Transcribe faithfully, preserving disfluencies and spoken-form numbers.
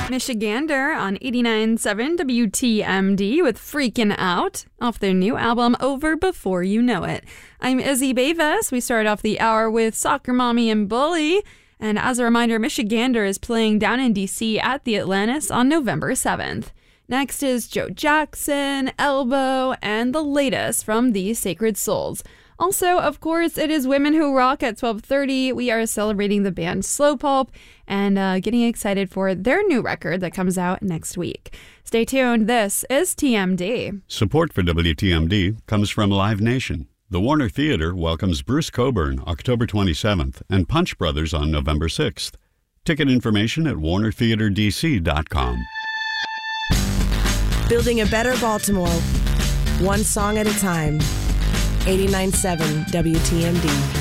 Michigander on eighty-nine point seven W T M D with Freakin' Out off their new album Over Before You Know It. I'm Izzy Bavis. We start off the hour with Soccer Mommy and Bully. And as a reminder, Michigander is playing down in D C at the Atlantis on November seventh. Next is Joe Jackson, Elbow, and the latest from the Sacred Souls. Also, of course, it is Women Who Rock at twelve thirty. We are celebrating the band Slow Pulp and uh, getting excited for their new record that comes out next week. Stay tuned. This is T M D. Support for W T M D comes from Live Nation. The Warner Theater welcomes Bruce Coburn October twenty-seventh and Punch Brothers on November sixth. Ticket information at warner theater d c dot com. Building a better Baltimore, one song at a time. eighty-nine point seven W T M D.